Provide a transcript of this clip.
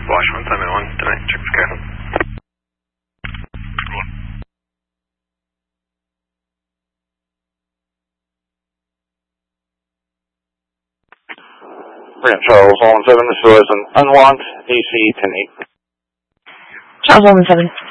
Wash 171 tonight, check the sky. Grant Charles, 117, this was an unlocked AC 10-8. Charles 117.